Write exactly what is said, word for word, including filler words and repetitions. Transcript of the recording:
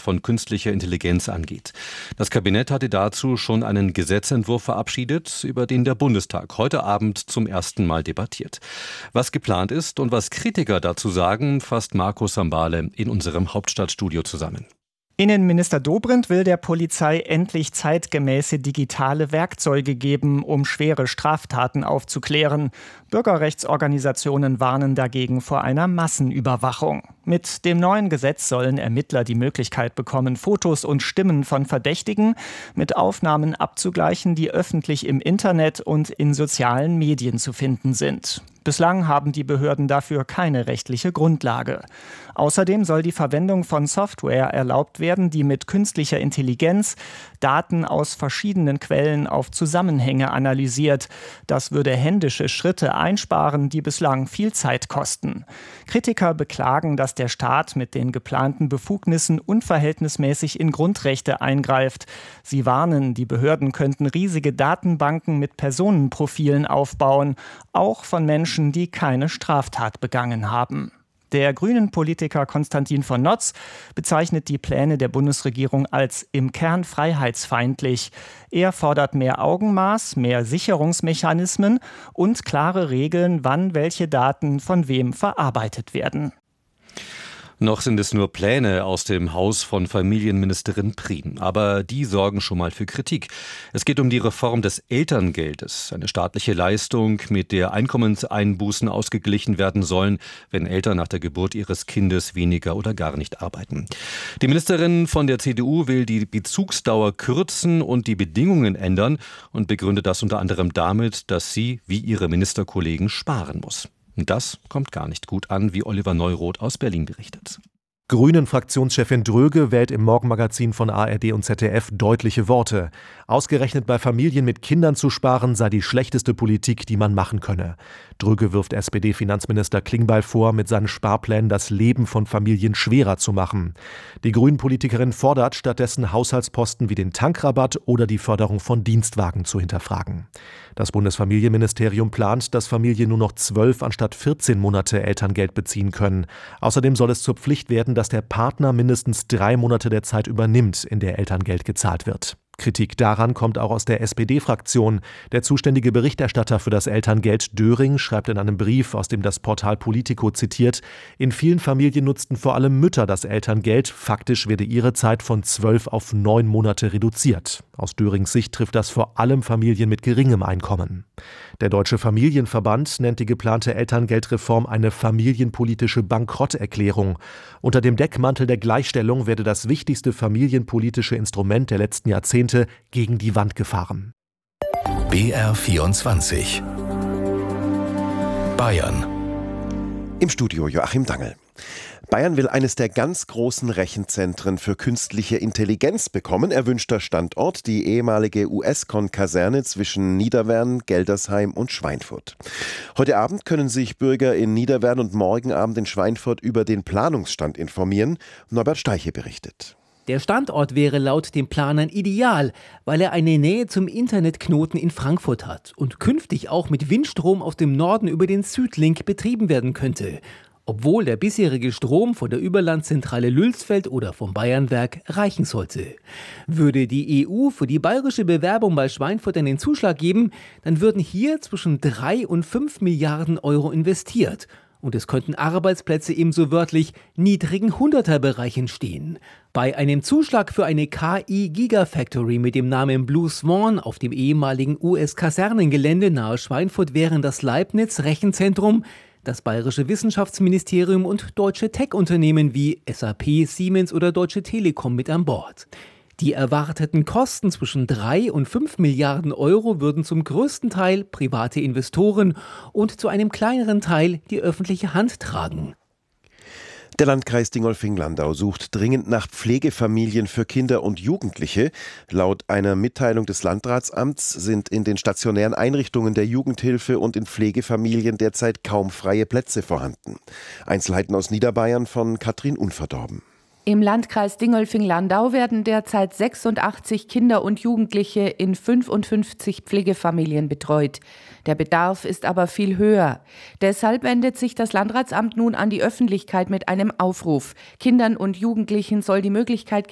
von künstlicher Intelligenz angeht. Das Kabinett hatte dazu schon einen Gesetzentwurf verabschiedet, über den der Bundestag heute Abend zum ersten Mal debattiert. Was geplant ist und was Kritiker dazu sagen, fasst Marco Sambale in unserem Hauptstadtstudio zusammen. Innenminister Dobrindt will der Polizei endlich zeitgemäße digitale Werkzeuge geben, um schwere Straftaten aufzuklären. Bürgerrechtsorganisationen warnen dagegen vor einer Massenüberwachung. Mit dem neuen Gesetz sollen Ermittler die Möglichkeit bekommen, Fotos und Stimmen von Verdächtigen mit Aufnahmen abzugleichen, die öffentlich im Internet und in sozialen Medien zu finden sind. Bislang haben die Behörden dafür keine rechtliche Grundlage. Außerdem soll die Verwendung von Software erlaubt werden, die mit künstlicher Intelligenz Daten aus verschiedenen Quellen auf Zusammenhänge analysiert. Das würde händische Schritte einsparen, die bislang viel Zeit kosten. Kritiker beklagen, dass der Staat mit den geplanten Befugnissen unverhältnismäßig in Grundrechte eingreift. Sie warnen, die Behörden könnten riesige Datenbanken mit Personenprofilen aufbauen, auch von Menschen, die keine Straftat begangen haben. Der Grünen-Politiker Konstantin von Notz bezeichnet die Pläne der Bundesregierung als im Kern freiheitsfeindlich. Er fordert mehr Augenmaß, mehr Sicherungsmechanismen und klare Regeln, wann welche Daten von wem verarbeitet werden. Noch sind es nur Pläne aus dem Haus von Familienministerin Prien. Aber die sorgen schon mal für Kritik. Es geht um die Reform des Elterngeldes. Eine staatliche Leistung, mit der Einkommenseinbußen ausgeglichen werden sollen, wenn Eltern nach der Geburt ihres Kindes weniger oder gar nicht arbeiten. Die Ministerin von der C D U will die Bezugsdauer kürzen und die Bedingungen ändern und begründet das unter anderem damit, dass sie, wie ihre Ministerkollegen, sparen muss. Und das kommt gar nicht gut an, wie Oliver Neuroth aus Berlin berichtet. Grünen-Fraktionschefin Dröge wählt im Morgenmagazin von A R D und Z D F deutliche Worte. Ausgerechnet bei Familien mit Kindern zu sparen, sei die schlechteste Politik, die man machen könne. Dröge wirft S P D-Finanzminister Klingbeil vor, mit seinen Sparplänen das Leben von Familien schwerer zu machen. Die Grünen-Politikerin fordert stattdessen, Haushaltsposten wie den Tankrabatt oder die Förderung von Dienstwagen zu hinterfragen. Das Bundesfamilienministerium plant, dass Familien nur noch zwölf anstatt vierzehn Monate Elterngeld beziehen können. Außerdem soll es zur Pflicht werden, dass der Partner mindestens drei Monate der Zeit übernimmt, in der Elterngeld gezahlt wird. Kritik daran kommt auch aus der S P D-Fraktion. Der zuständige Berichterstatter für das Elterngeld, Döring, schreibt in einem Brief, aus dem das Portal Politico zitiert, in vielen Familien nutzten vor allem Mütter das Elterngeld. Faktisch werde ihre Zeit von zwölf auf neun Monate reduziert. Aus Dörings Sicht trifft das vor allem Familien mit geringem Einkommen. Der Deutsche Familienverband nennt die geplante Elterngeldreform eine familienpolitische Bankrotterklärung. Unter dem Deckmantel der Gleichstellung werde das wichtigste familienpolitische Instrument der letzten Jahrzehnte gegen die Wand gefahren. B R vierundzwanzig Bayern. Im Studio Joachim Dangel. Bayern will eines der ganz großen Rechenzentren für künstliche Intelligenz bekommen. Erwünschter Standort, die ehemalige U S-Con-Kaserne zwischen Niederwern, Geldersheim und Schweinfurt. Heute Abend können sich Bürger in Niederwern und morgen Abend in Schweinfurt über den Planungsstand informieren. Norbert Steiche berichtet. Der Standort wäre laut den Planern ideal, weil er eine Nähe zum Internetknoten in Frankfurt hat und künftig auch mit Windstrom aus dem Norden über den Südlink betrieben werden könnte. Obwohl der bisherige Strom von der Überlandzentrale Lülsfeld oder vom Bayernwerk reichen sollte. Würde die E U für die bayerische Bewerbung bei Schweinfurt einen Zuschlag geben, dann würden hier zwischen drei und fünf Milliarden Euro investiert. Und es könnten Arbeitsplätze im so wörtlich niedrigen Hunderterbereich entstehen. Bei einem Zuschlag für eine K I-Gigafactory mit dem Namen Blue Swan auf dem ehemaligen U S-Kasernengelände nahe Schweinfurt wären das Leibniz Rechenzentrum, das Bayerische Wissenschaftsministerium und deutsche Tech-Unternehmen wie S A P, Siemens oder Deutsche Telekom mit an Bord. Die erwarteten Kosten zwischen drei und fünf Milliarden Euro würden zum größten Teil private Investoren und zu einem kleineren Teil die öffentliche Hand tragen. Der Landkreis Dingolfing-Landau sucht dringend nach Pflegefamilien für Kinder und Jugendliche. Laut einer Mitteilung des Landratsamts sind in den stationären Einrichtungen der Jugendhilfe und in Pflegefamilien derzeit kaum freie Plätze vorhanden. Einzelheiten aus Niederbayern von Katrin Unverdorben. Im Landkreis Dingolfing-Landau werden derzeit sechsundachtzig Kinder und Jugendliche in fünfundfünfzig Pflegefamilien betreut. Der Bedarf ist aber viel höher. Deshalb wendet sich das Landratsamt nun an die Öffentlichkeit mit einem Aufruf. Kindern und Jugendlichen soll die Möglichkeit